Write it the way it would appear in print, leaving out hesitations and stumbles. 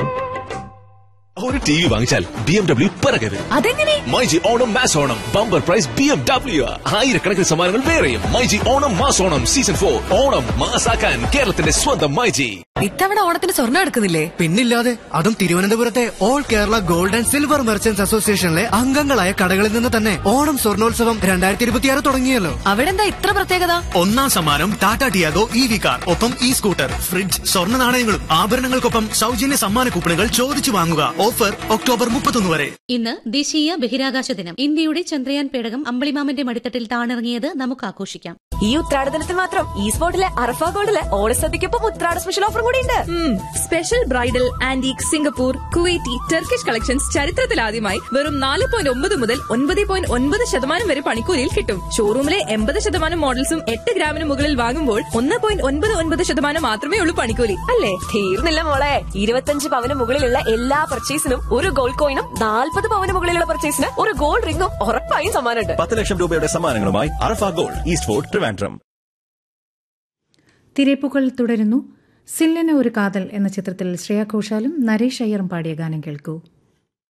ഒരു ടിവി വാങ്ങിച്ചാൽ BMW പിറകെ വരും. അതെങ്ങനെ? MyG Onam mass Onam bumper prize BMW. ആയിരക്കണക്കിന് സമ്മാനങ്ങൾ വേറെയും. മൈജി ഓണം മാസ് ഓണം സീസൺ 4 ഓണം മാസാക്കാൻ കേരളത്തിന്റെ സ്വന്തം മൈജി. ഇത്തവണ ഓണത്തിന് സ്വർണ്ണം എടുക്കുന്നില്ലേ? പിന്നില്ലാതെ, അതും തിരുവനന്തപുരത്തെ all Kerala gold and silver merchants അസോസിയേഷനിലെ അംഗങ്ങളായ കടകളിൽ നിന്ന് തന്നെ ഓണം സ്വർണോത്സവം 2026 തുടങ്ങിയല്ലോ. അവിടെ എന്താ ഇത്ര പ്രത്യേകത? ഒന്നാം സമ്മാനം ടാറ്റ ടിയാഗോ EV കാർ, ഒപ്പം സ്കൂട്ടർ, ഫ്രിഡ്ജ്, സ്വർണ്ണ നാണയങ്ങളും ആഭരണങ്ങൾക്കൊപ്പം സൗജന്യ സമ്മാന കൂപ്പണുകൾ ചോദിച്ചു വാങ്ങുക. ഓഫർ ഒക്ടോബർ 31 വരെ. ഇന്ന് ദേശീയ ബഹിരാകാശ ദിനം. ഇന്ത്യയുടെ ചന്ദ്രയാൻ പേടകം അമ്പിളിമാമന്റെ മടിത്തട്ടിൽ താണിറങ്ങിയത് നമുക്ക് ആഘോഷിക്കാം. ഈ ഉത്രാട ദിനത്തിൽ മാത്രം ഈ സ്പോട്ടിലെ അറഫ ഗോൾഡിലെ ഓണസദ്യക്കൊപ്പം ഉത്രാട സ്പെഷ്യൽ ഓഫർ കൂടി ഉണ്ട്. Special bridal, antique, Singapore, Kuwaiti, Turkish collections ചരിത്രത്തിലാദ്യമായി വെറും 4.9 മുതൽ 9.9% വരെ പണിക്കൂലിയിൽ കിട്ടും. ഷോറൂമിലെ 80% മോഡൽസും 8 ഗ്രാമിന് മുകളിൽ വാങ്ങുമ്പോൾ 1.99% മാത്രമേ ഉള്ളൂ പണിക്കൂലി. അല്ലേ? തീർന്നില്ല മോളെ, 25 പവന് മുകളിലുള്ള എല്ലാ പർച്ചേസിനും ഒരു ഗോൾഡ് കോയിനും 40 പവന് മുകളിലുള്ള പർച്ചേസിന് ഒരു ഗോൾഡ് റിംഗും ഉറപ്പായും സമ്മാനമുണ്ട്. 10 ലക്ഷം രൂപയുടെ സമ്മാനങ്ങളുമായി അറഫ ഗോൾഡ്, ഈസ്റ്റ് ഫോർട്ട്, ട്രിവാൻഡ്രം. തിരപ്പുകൾ തുടരുന്നു. സില്ലന ഒരു കാതൽ എന്ന ചിത്രത്തിൽ ശ്രേയ ഘോഷാലും നരേഷ് അയ്യറും പാടിയ ഗാനം കേൾക്കൂ.